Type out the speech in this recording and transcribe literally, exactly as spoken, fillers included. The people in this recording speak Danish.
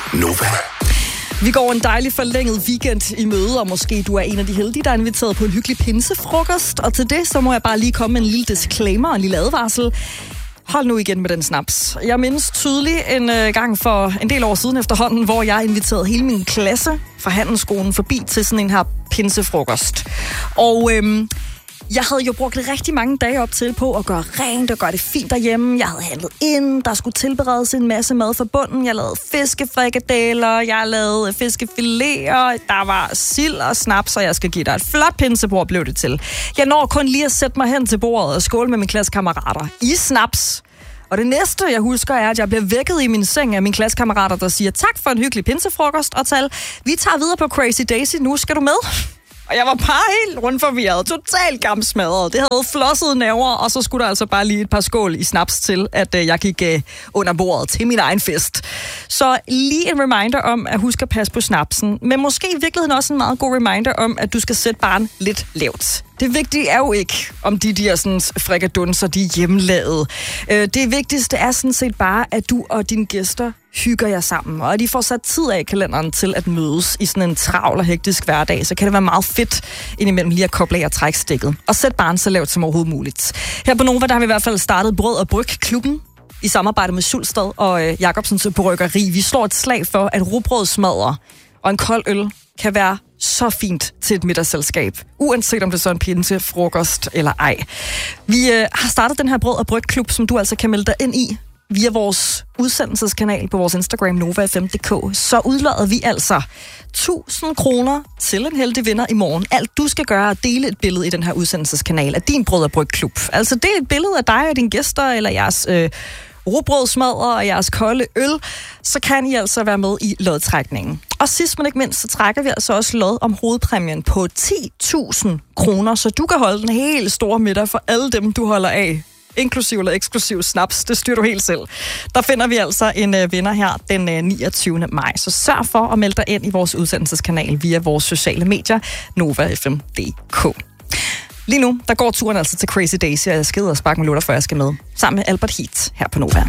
Nova. Vi går en dejlig forlænget weekend i møde, og måske du er en af de heldige, der er inviteret på en hyggelig pinsefrokost. Og til det, så må jeg bare lige komme med en lille disclaimer og en lille advarsel. Hold nu igen med den snaps. Jeg mindes tydeligt en øh, gang for en del år siden efterhånden, hvor jeg inviterede hele min klasse fra handelsskolen forbi til sådan en her pinsefrokost. Og øhm, jeg havde jo brugt rigtig mange dage op til på at gøre rent og gøre det fint derhjemme. Jeg havde handlet ind, der skulle tilberedes en masse mad fra bunden. Jeg lavede fiskefrikadeller, jeg lavede fiskefiléer, der var sild og snaps, og jeg skal give dig et flot pinsebord, blev det til. Jeg når kun lige at sætte mig hen til bordet og skåle med mine klassekammerater i snaps. Og det næste, jeg husker, er, at jeg bliver vækket i min seng af mine klassekammerater, der siger tak for en hyggelig pinsefrokost, og tal, vi tager videre på Crazy Daisy, nu skal du med. Og jeg var bare helt rundt forvirret, totalt gamsmadret. Det havde flosset nerver, og så skulle der altså bare lige et par skål i snaps til, at øh, jeg gik øh, under bordet til min egen fest. Så lige en reminder om at huske at passe på snapsen, men måske i virkeligheden også en meget god reminder om, at du skal sætte barn lidt lavt. Det vigtige er jo ikke, om de der sådan, frikadunser, de er hjemmelavede. Øh, det vigtigste er sådan set bare, at du og dine gæster hygger jer sammen, og at I får sat tid af i kalenderen til at mødes i sådan en travl og hektisk hverdag, så kan det være meget fedt indimellem lige at koble af og trække stikket. Og sæt barn så lavt som overhovedet muligt. Her på Nova, der har vi i hvert fald startet Brød og Bryg-klubben i samarbejde med Sulstad og øh, Jacobsens Bryggeri. Vi slår et slag for, at rugbrødsmadder og en kold øl kan være så fint til et middagsselskab, uanset om det er så en pinse, frokost eller ej. Vi øh, har startet den her Brød og Bryg-klub, som du altså kan melde dig ind i via vores udsendelseskanal på vores Instagram, Nova F M punktum d k. Så udlader vi altså tusind kroner til en heldig vinder i morgen. Alt du skal gøre er at dele et billede i den her udsendelseskanal af din Brød og Bryg-klub. Altså del et billede af dig og dine gæster, eller jeres øh, rugbrødsmadder og jeres kolde øl, så kan I altså være med i lodtrækningen. Og sidst men ikke mindst, så trækker vi altså også lod om hovedpræmien på ti tusind kroner, så du kan holde den helt store middag for alle dem, du holder af. Inklusiv eller eksklusiv snaps, det styrer du helt selv. Der finder vi altså en uh, vinder her den uh, niogtyvende maj. Så sørg for at melde dig ind i vores udsendelseskanal via vores sociale medier, Nova F M punktum d k. Lige nu, der går turen altså til Crazy Daisy, og jeg skal ud og sparke med lutter, før jeg skal med. Sammen med Albert Heat her på Nova.